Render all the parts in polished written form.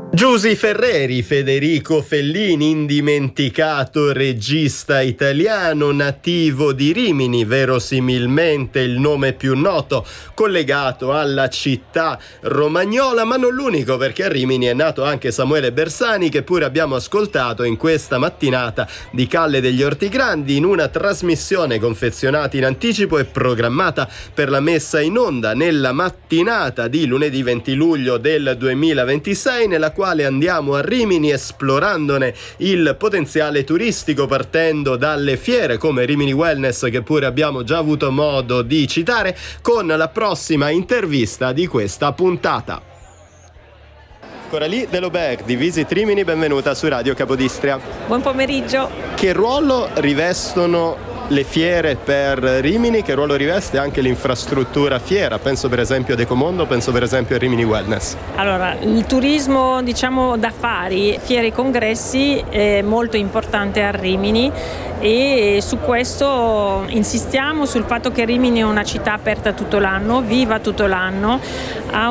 Giusy Ferreri, Federico Fellini, indimenticato regista italiano nativo di Rimini, verosimilmente il nome più noto, collegato alla città romagnola, ma non l'unico, perché a Rimini è nato anche Samuele Bersani, che pure abbiamo ascoltato in questa mattinata di Calle degli Ortigrandi in una trasmissione confezionata in anticipo e programmata per la messa in onda nella mattinata di lunedì 20 luglio del 2026, nella quale andiamo a Rimini esplorandone il potenziale turistico partendo dalle fiere come Rimini Wellness, che pure abbiamo già avuto modo di citare, con la prossima intervista di questa puntata. Coralie Delobert di Visit Rimini, benvenuta su Radio Capodistria. Buon pomeriggio. Che ruolo rivestono le fiere per Rimini? Che ruolo riveste anche l'infrastruttura fiera? Penso per esempio ad Ecomondo, penso per esempio a Rimini Wellness. Allora, il turismo d'affari, fiere e congressi è molto importante a Rimini e su questo insistiamo, sul fatto che Rimini è una città aperta tutto l'anno, viva tutto l'anno, ha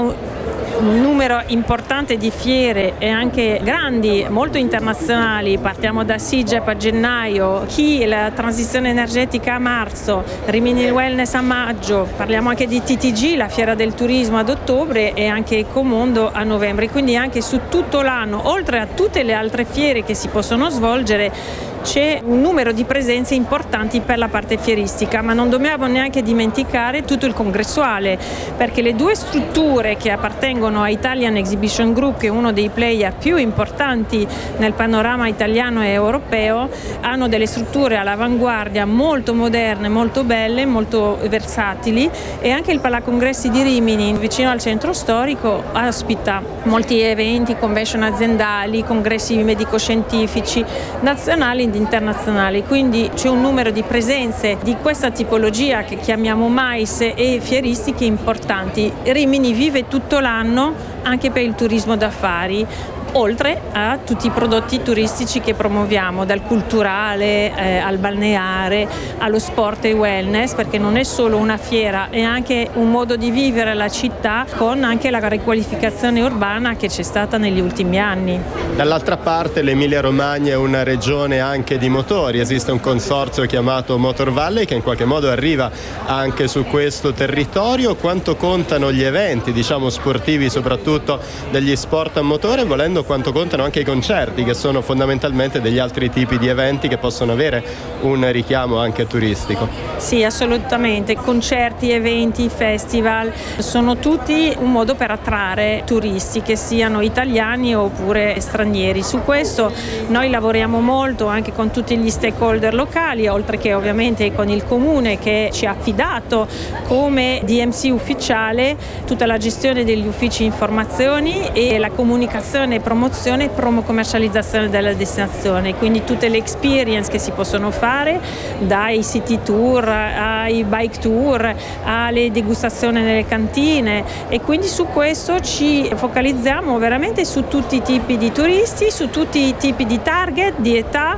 un numero importante di fiere e anche grandi, molto internazionali. Partiamo da SIGEP a gennaio, la transizione energetica a marzo, Rimini Wellness a maggio, parliamo anche di TTG, la fiera del turismo ad ottobre, e anche Ecomondo a novembre. Quindi anche su tutto l'anno, oltre a tutte le altre fiere che si possono svolgere, c'è un numero di presenze importanti per la parte fieristica, ma non dobbiamo neanche dimenticare tutto il congressuale, perché le due strutture che appartengono a Italian Exhibition Group, che è uno dei player più importanti nel panorama italiano e europeo, hanno delle strutture all'avanguardia molto moderne, molto belle, molto versatili, e anche il Palacongressi di Rimini, vicino al centro storico, ospita molti eventi, convention aziendali, congressi medico-scientifici nazionali ed internazionali. Quindi c'è un numero di presenze di questa tipologia che chiamiamo MICE e fieristiche importanti. Rimini vive tutto l'anno anche per il turismo d'affari, oltre a tutti i prodotti turistici che promuoviamo, dal culturale al balneare, allo sport e wellness, perché non è solo una fiera, è anche un modo di vivere la città, con anche la riqualificazione urbana che c'è stata negli ultimi anni. Dall'altra parte l'Emilia Romagna è una regione anche di motori, esiste un consorzio chiamato Motor Valley che in qualche modo arriva anche su questo territorio. Quanto contano gli eventi, sportivi, soprattutto degli sport a motore, volendo quanto contano anche i concerti, che sono fondamentalmente degli altri tipi di eventi che possono avere un richiamo anche turistico? Sì, assolutamente. Concerti, eventi, festival sono tutti un modo per attrarre turisti, che siano italiani oppure stranieri. Su questo noi lavoriamo molto anche con tutti gli stakeholder locali, oltre che ovviamente con il comune, che ci ha affidato come DMC ufficiale tutta la gestione degli uffici informazioni e la comunicazione, promozione e commercializzazione della destinazione. Quindi tutte le experience che si possono fare, dai city tour ai bike tour alle degustazioni nelle cantine, e quindi su questo ci focalizziamo veramente su tutti i tipi di turisti, su tutti i tipi di target, di età,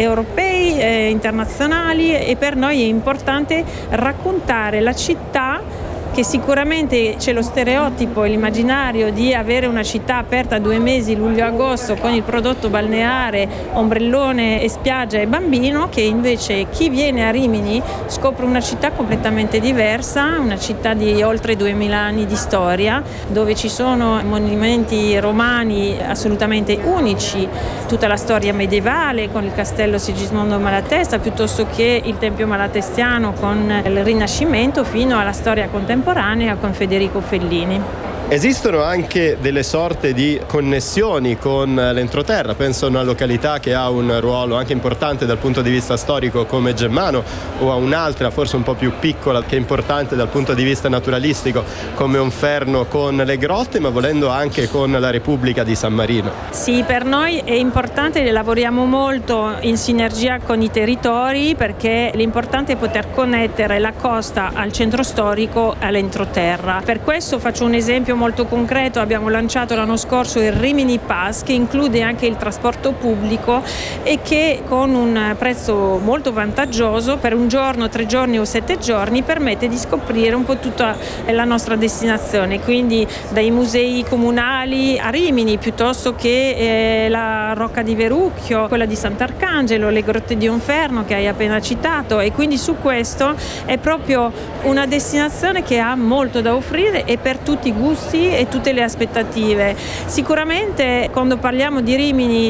europei, internazionali, e per noi è importante raccontare la città, che sicuramente c'è lo stereotipo e l'immaginario di avere una città aperta 2 mesi, luglio-agosto, con il prodotto balneare, ombrellone e spiaggia e bambino, che invece chi viene a Rimini scopre una città completamente diversa, una città di oltre 2000 anni di storia, dove ci sono monumenti romani assolutamente unici, tutta la storia medievale con il castello Sigismondo Malatesta, piuttosto che il Tempio Malatestiano con il Rinascimento, fino alla storia contemporanea con Federico Fellini. Esistono anche delle sorte di connessioni con l'entroterra, penso a una località che ha un ruolo anche importante dal punto di vista storico come Gemmano, o a un'altra forse un po' più piccola che è importante dal punto di vista naturalistico come Onferno con le grotte, ma volendo anche con la Repubblica di San Marino. Sì, per noi è importante, lavoriamo molto in sinergia con i territori, perché l'importante è poter connettere la costa al centro storico e all'entroterra. Per questo faccio un esempio esempio molto concreto, abbiamo lanciato l'anno scorso il Rimini Pass, che include anche il trasporto pubblico e che con un prezzo molto vantaggioso per un giorno, 3 giorni o 7 giorni permette di scoprire un po' tutta la nostra destinazione, quindi dai musei comunali a Rimini, piuttosto che la Rocca di Verucchio, quella di Sant'Arcangelo, le Grotte di Onferno che hai appena citato, e quindi su questo è proprio una destinazione che ha molto da offrire e per tutti i gusti e tutte le aspettative. Sicuramente quando parliamo di Rimini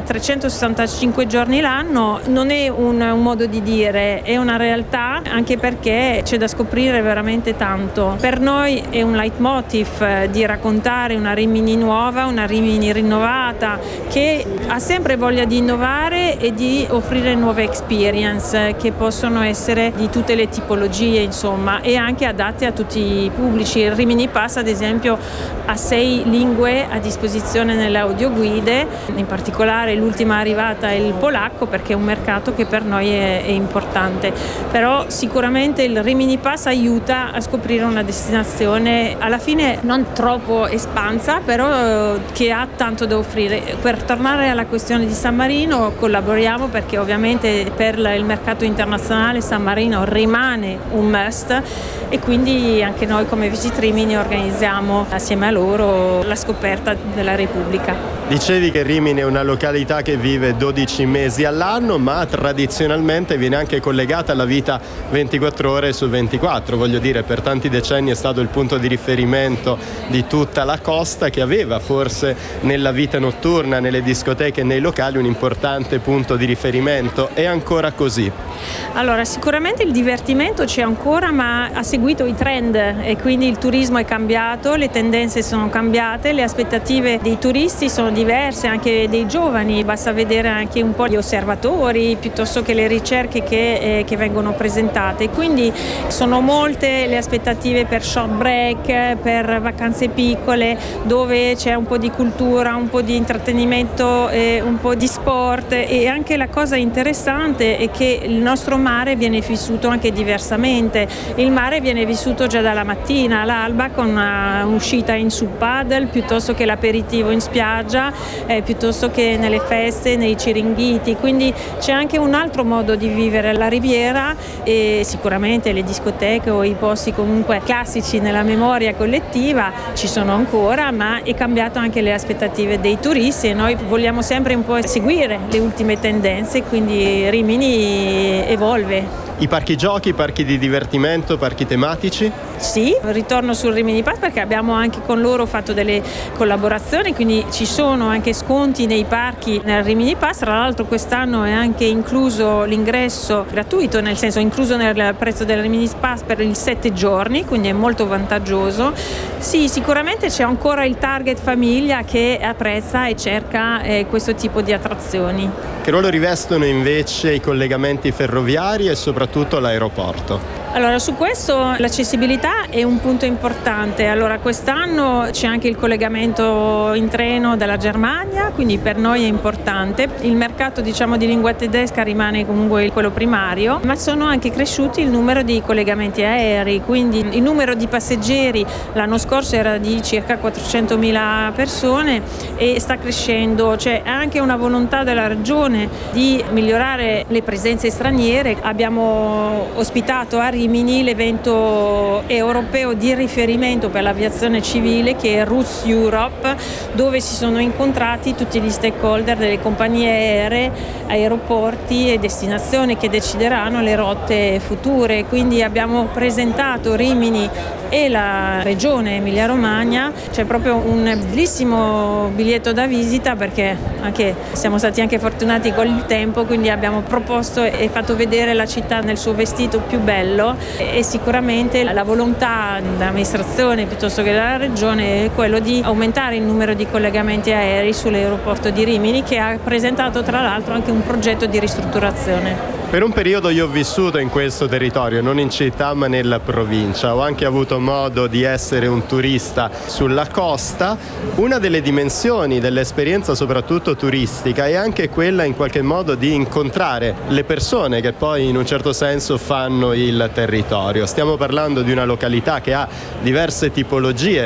365 giorni l'anno non è un modo di dire, è una realtà, anche perché c'è da scoprire veramente tanto. Per noi è un leitmotiv di raccontare una Rimini nuova, una Rimini rinnovata, che ha sempre voglia di innovare e di offrire nuove experience che possono essere di tutte le tipologie, insomma, e anche adatte a tutti i pubblici. Il Rimini Pass, ad esempio, ha 6 lingue a disposizione nelle audioguide, in particolare l'ultima arrivata è il polacco, perché è un mercato che per noi è importante. Però sicuramente il Rimini Pass aiuta a scoprire una destinazione alla fine non troppo espansa, però che ha tanto da offrire. Per tornare alla questione di San Marino, collaboriamo perché ovviamente per il mercato internazionale San Marino rimane un must, e quindi anche noi come Visit Rimini organizziamo assieme a loro la scoperta della Repubblica. Dicevi che Rimini è una località che vive 12 mesi all'anno, ma tradizionalmente viene anche collegata alla vita 24 ore su 24. Voglio dire, per tanti decenni è stato il punto di riferimento di tutta la costa, che aveva forse nella vita notturna, nelle discoteche e nei locali un importante punto di riferimento. È ancora così? Allora, sicuramente il divertimento c'è ancora, ma ha seguito i trend e quindi il turismo è cambiato, le tendenze sono cambiate, le aspettative dei turisti sono diverse, anche dei giovani. Basta vedere anche un po' gli osservatori piuttosto che le ricerche che vengono presentate. Quindi sono molte le aspettative per short break, per vacanze piccole, dove c'è un po' di cultura, un po' di intrattenimento, un po' di sport. E anche la cosa interessante è che il nostro mare viene vissuto anche diversamente. Il mare viene vissuto già dalla mattina all'alba, con un'uscita in sub paddle, piuttosto che l'aperitivo in spiaggia, piuttosto che nelle feste, nei ciringhiti. Quindi c'è anche un altro modo di vivere la Riviera, e sicuramente le discoteche o i posti comunque classici nella memoria collettiva ci sono ancora, ma è cambiato anche le aspettative dei turisti e noi vogliamo sempre un po' seguire le ultime tendenze, quindi Rimini evolve. I parchi giochi, parchi di divertimento, parchi tematici? Sì, ritorno sul Rimini Pass perché abbiamo anche con loro fatto delle collaborazioni, quindi ci sono anche sconti nei parchi nel Rimini Pass. Tra l'altro quest'anno è anche incluso l'ingresso gratuito, nel senso incluso nel prezzo del Rimini Pass per i 7 giorni, quindi è molto vantaggioso. Sì, sicuramente c'è ancora il target famiglia che apprezza e cerca questo tipo di attrazioni. Che ruolo rivestono invece i collegamenti ferroviari e soprattutto l'aeroporto? Allora, su questo l'accessibilità è un punto importante. Allora, quest'anno c'è anche il collegamento in treno dalla Germania, quindi per noi è importante. Il mercato, diciamo, di lingua tedesca rimane comunque quello primario, ma sono anche cresciuti il numero di collegamenti aerei, quindi il numero di passeggeri l'anno scorso era di circa 400.000 persone e sta crescendo. C'è anche una volontà della regione di migliorare le presenze straniere. Abbiamo ospitato a Rimini l'evento europeo di riferimento per l'aviazione civile che è Routes Europe, dove si sono incontrati tutti gli stakeholder delle compagnie aeree, aeroporti e destinazioni che decideranno le rotte future. Quindi abbiamo presentato Rimini e la regione Emilia-Romagna. C'è proprio un bellissimo biglietto da visita, perché anche siamo stati anche fortunati con il tempo, quindi abbiamo proposto e fatto vedere la città nel suo vestito più bello, e sicuramente la volontà dell'amministrazione piuttosto che della regione è quello di aumentare il numero di collegamenti aerei sull'aeroporto di Rimini, che ha presentato tra l'altro anche un progetto di ristrutturazione. Per un periodo io ho vissuto in questo territorio, non in città ma nella provincia. Ho anche avuto modo di essere un turista sulla costa. Una delle dimensioni dell'esperienza soprattutto turistica è anche quella in qualche modo di incontrare le persone che poi in un certo senso fanno il territorio. Stiamo parlando di una località che ha diverse tipologie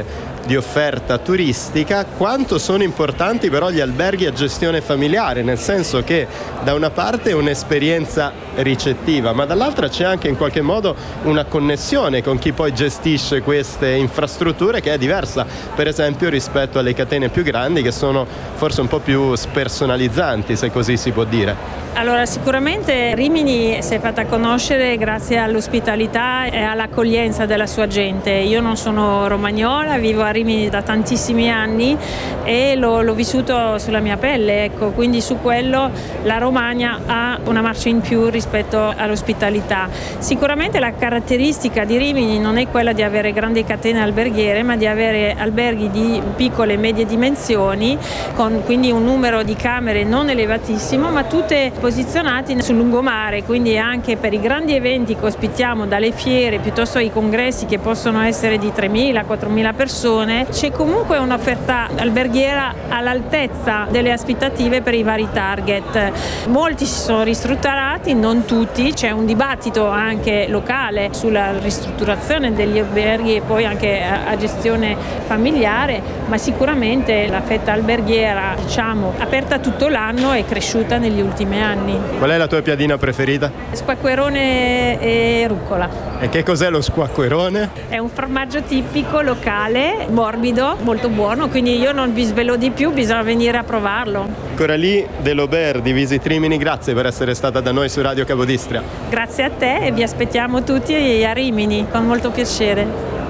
di offerta turistica, quanto sono importanti però gli alberghi a gestione familiare, nel senso che da una parte è un'esperienza ricettiva, ma dall'altra c'è anche in qualche modo una connessione con chi poi gestisce queste infrastrutture, che è diversa per esempio rispetto alle catene più grandi, che sono forse un po' più spersonalizzanti, se così si può dire. Allora, sicuramente Rimini si è fatta conoscere grazie all'ospitalità e all'accoglienza della sua gente. Io non sono romagnola, vivo a Rimini da tantissimi anni e l'ho vissuto sulla mia pelle, ecco, quindi su quello la Romagna ha una marcia in più rispetto all'ospitalità. Sicuramente la caratteristica di Rimini non è quella di avere grandi catene alberghiere, ma di avere alberghi di piccole e medie dimensioni, con quindi un numero di camere non elevatissimo, ma tutte posizionati sul lungomare, quindi anche per i grandi eventi che ospitiamo, dalle fiere piuttosto ai congressi che possono essere di 3.000-4.000 persone, c'è comunque un'offerta alberghiera all'altezza delle aspettative per i vari target. Molti si sono ristrutturati, non tutti, c'è un dibattito anche locale sulla ristrutturazione degli alberghi e poi anche a gestione familiare, ma sicuramente la fetta alberghiera, diciamo, aperta tutto l'anno è cresciuta negli ultimi anni. Qual è la tua piadina preferita? Squacquerone e rucola. E che cos'è lo squacquerone? È un formaggio tipico locale, morbido, molto buono, quindi io non vi svelo di più, bisogna venire a provarlo. Coralie Delobert di Visit Rimini, grazie per essere stata da noi su Radio Capodistria. Grazie a te e vi aspettiamo tutti a Rimini, con molto piacere.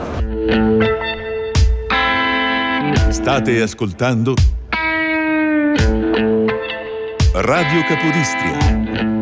State ascoltando Radio Capodistria.